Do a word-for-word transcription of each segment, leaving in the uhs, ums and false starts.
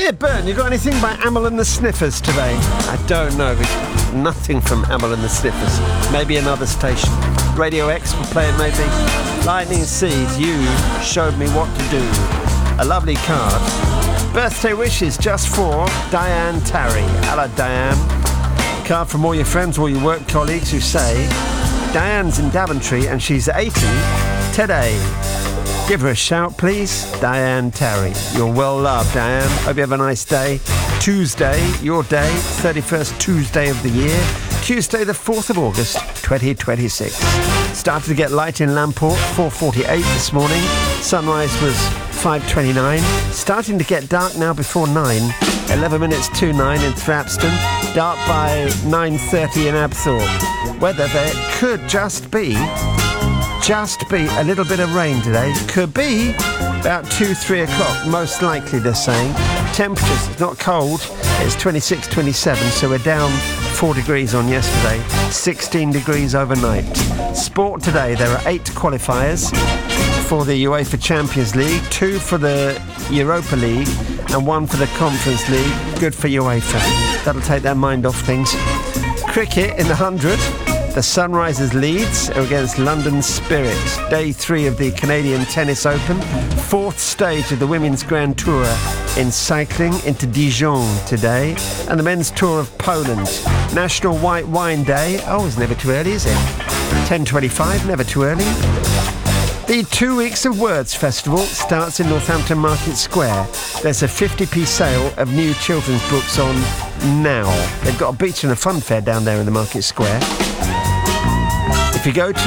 Yeah, Bert, you got anything by Amyl and the Sniffers today? I don't know. Nothing from Amyl and the Sniffers. Maybe another station. Radio X will play it maybe. Lightning Seeds, you showed me what to do. A lovely card. Birthday wishes just for Diane Tarry. Hello, Diane. Card from all your friends, all your work colleagues who say Diane's in Daventry and she's eighty today. Give her a shout, please. Diane Tarry. You're well loved, Diane. Hope you have a nice day. Tuesday, your day, thirty-first Tuesday of the year. Tuesday, the fourth of August, twenty twenty-six. Started to get light in Lamport, four forty-eight this morning. Sunrise was five twenty-nine. Starting to get dark now before nine. eleven minutes to nine in Thrapston. Dark by nine thirty in Abthorpe. Weather there could just be, just be a little bit of rain today. Could be about two, three o'clock, most likely they're saying. Temperatures, it's not cold, it's twenty-six, twenty-seven, so we're down four degrees on yesterday, sixteen degrees overnight. Sport today, there are eight qualifiers for the UEFA Champions League, two for the Europa League, and one for the Conference League. Good for UEFA. That'll take their mind off things. Cricket in the hundred. The Sunrisers Leeds are against London Spirit. Day three of the Canadian Tennis Open. Fourth stage of the Women's Grand Tour in cycling into Dijon today. And the Men's Tour of Poland. National White Wine Day. Oh, it's never too early, is it? ten twenty-five, never too early. The Two Weeks of Words Festival starts in Northampton Market Square. There's a fifty p sale of new children's books on now. They've got a beach and a fun fair down there in the Market Square. If you go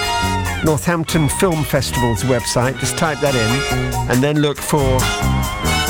to Northampton Film Festival's website, just type that in and then look for